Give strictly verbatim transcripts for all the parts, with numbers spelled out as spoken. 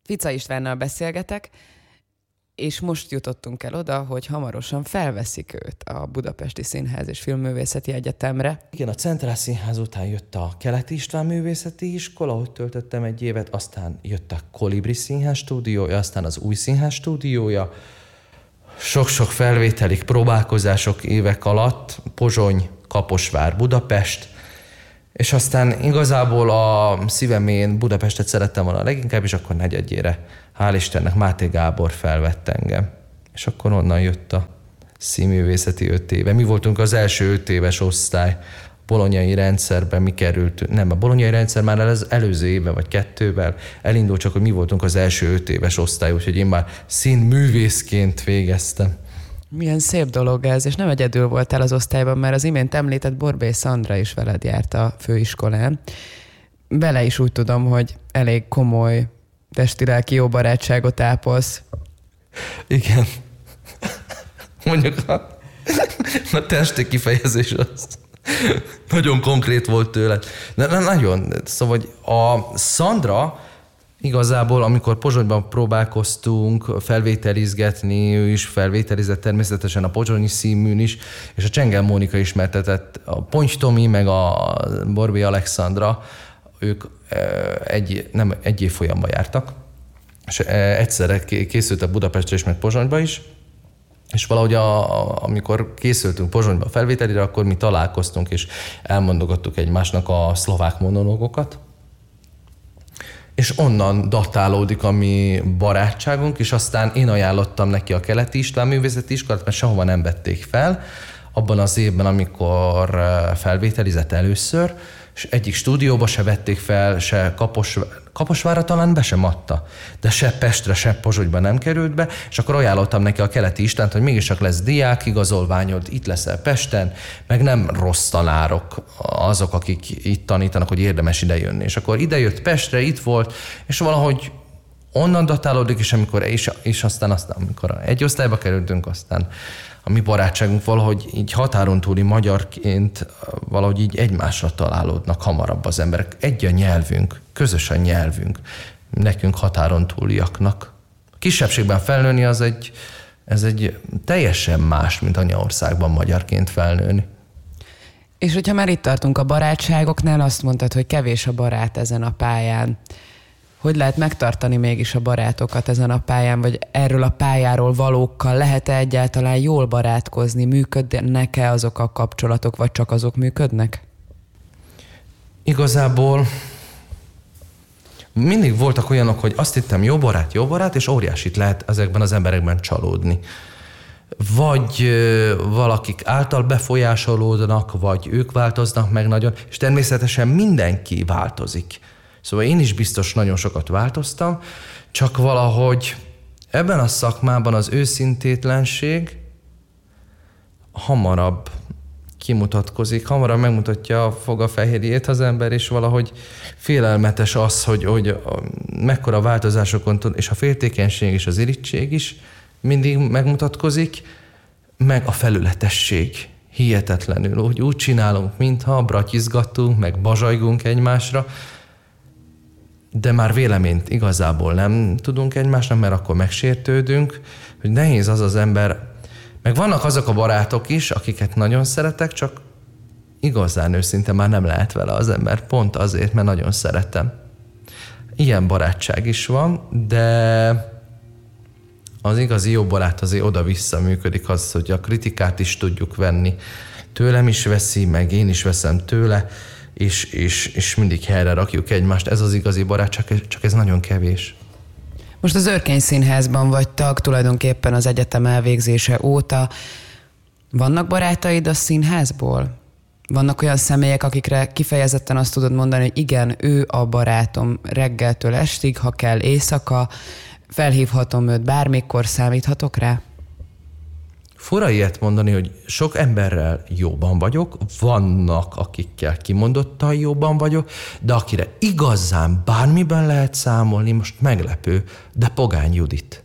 Fica Istvánnal beszélgetek, és most jutottunk el oda, hogy hamarosan felveszik őt a Budapesti Színház és Filmművészeti Egyetemre. Igen, a Centrál Színház után jött a Keleti István Művészeti Iskola, ahol töltöttem egy évet, aztán jött a Kolibri Színház stúdiója, aztán az Új Színház stúdiója. Sok-sok felvételik, próbálkozások évek alatt, Pozsony, Kaposvár, Budapest, és aztán igazából a szívemén Budapestet szerettem volna leginkább, és akkor negyedjére, hál' Istennek, Máté Gábor felvett engem. És akkor onnan jött a színművészeti öt éve. Mi voltunk az első öt éves osztály. A bolonyai rendszerben mi kerültünk, nem, a bolonyai rendszer már az előző évben vagy kettővel elindult, csak hogy mi voltunk az első öt éves osztály, úgyhogy én már színművészként végeztem. Milyen szép dolog ez, és nem egyedül voltál az osztályban, mert az imént említett Borbély Szandra is veled járt a főiskolán. Vele is úgy tudom, hogy elég komoly testi-lelki jó barátságot ápolsz. Igen. Mondjuk a, a testi kifejezés az nagyon konkrét volt tőle. De, de nagyon. Szóval a Szandra igazából, amikor Pozsonyban próbálkoztunk felvételizgetni, ő is felvételizett természetesen a pozsonyi színműn is, és a Csengel Mónika ismertetett, a Ponty Tomi meg a Borbély Alexandra, ők egy, nem, egy évfolyamban jártak, és egyszerre készültek Budapestre is, meg Pozsonyba is, és valahogy a, amikor készültünk Pozsonyba a felvételire, akkor mi találkoztunk, és elmondogattuk egymásnak a szlovák monológokat, és onnan datálódik a mi barátságunk, és aztán én ajánlottam neki a Keleti István Művészeti Iskolát, mert sehova nem vették fel, abban az évben, amikor felvételizett először, és egyik stúdióba se vették fel, se Kapos, Kaposvárra talán be sem adta, de se Pestre, se Pozsonyba nem került be, és akkor ajánlottam neki a Keleti Istvánt, hogy mégiscsak lesz diák igazolványod, itt leszel Pesten, meg nem rossz tanárok azok, akik itt tanítanak, hogy érdemes idejönni. És akkor idejött Pestre, itt volt, és valahogy onnan datálódik, és amikor, és, és aztán, aztán amikor egy osztályba kerültünk, aztán a mi barátságunk valahogy így határon túli magyarként valahogy így egymásra találódnak hamarabb az emberek. Egy a nyelvünk, közös a nyelvünk, nekünk határon túliaknak. Kisebbségben felnőni az egy, ez egy teljesen más, mint anyaországban magyarként felnőni. És hogyha már itt tartunk a barátságoknál, azt mondtad, hogy kevés a barát ezen a pályán. Hogy lehet megtartani mégis a barátokat ezen a pályán, vagy erről a pályáról valókkal lehet-e egyáltalán jól barátkozni? Működnek-e azok a kapcsolatok, vagy csak azok működnek? Igazából mindig voltak olyanok, hogy azt hittem jó barát, jó barát, és óriásit lehet ezekben az emberekben csalódni. Vagy valakik által befolyásolódnak, vagy ők változnak meg nagyon, és természetesen mindenki változik. Szóval én is biztos nagyon sokat változtam, csak valahogy ebben a szakmában az őszintétlenség hamarabb kimutatkozik, hamarabb megmutatja a fogafehérjét az ember, és valahogy félelmetes az, hogy, hogy mekkora változásokon tud, és a féltékenység és az irigység is mindig megmutatkozik, meg a felületesség hihetetlenül. Úgy, úgy csinálunk, mintha bratyizgattunk, meg bazsajgunk egymásra, de már véleményt igazából nem tudunk egymásnak, mert akkor megsértődünk, hogy nehéz az az ember. Meg vannak azok a barátok is, akiket nagyon szeretek, csak igazán őszinte már nem lehet vele az ember, pont azért, mert nagyon szeretem. Ilyen barátság is van, de az igazi jó barát azért oda-vissza működik, az, hogy a kritikát is tudjuk venni. Tőlem is veszi, meg én is veszem tőle, És, és, és mindig helyre rakjuk egymást. Ez az igazi barátság, csak ez nagyon kevés. Most az Örkény Színházban vagy tag, tulajdonképpen az egyetem elvégzése óta. Vannak barátaid a színházból? Vannak olyan személyek, akikre kifejezetten azt tudod mondani, hogy igen, ő a barátom reggeltől estig, ha kell éjszaka, felhívhatom őt, bármikor számíthatok rá? Fura ilyet mondani, hogy sok emberrel jóban vagyok, vannak, akikkel kimondottan jóban vagyok, de akire igazán bármiben lehet számolni, most meglepő, de Pogány Judit.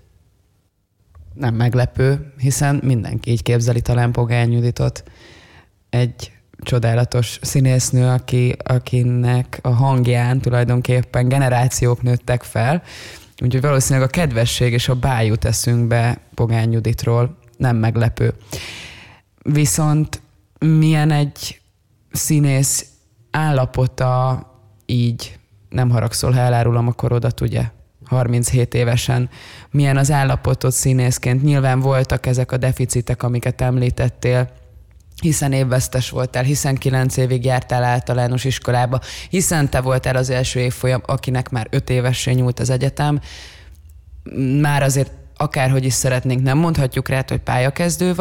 Nem meglepő, hiszen mindenki így képzeli talán Pogány Juditot. Egy csodálatos színésznő, aki, akinek a hangján tulajdonképpen generációk nőttek fel, Úgyhogy valószínűleg a kedvesség és a báj jut eszünkbe Pogány Juditról, nem meglepő. Viszont milyen egy színész állapota így, nem haragszol, ha elárulom a korodat, ugye? harminchét évesen. Milyen az állapotod színészként? Nyilván voltak ezek a deficitek, amiket említettél, hiszen évvesztes voltál, hiszen kilenc évig jártál általános iskolába, hiszen te voltál az első évfolyam, akinek már öt évessé nyúlt az egyetem. Már azért akárhogy is szeretnénk, nem mondhatjuk rá, hogy pályakezdő